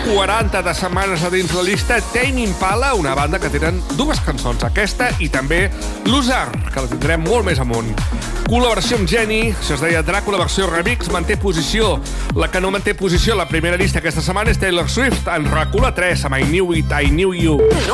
40 de setmanes a dins la llista Tame Impala, una banda que tenen dues cançons, aquesta i també Loser, que la tindrem molt més amunt. Col·laboració amb Jenny, això es deia Dràcula versió remix, manté posició. La que no manté posició a la primera llista aquesta setmana és Taylor Swift, en recula 3, amb I Knew It, I Knew You.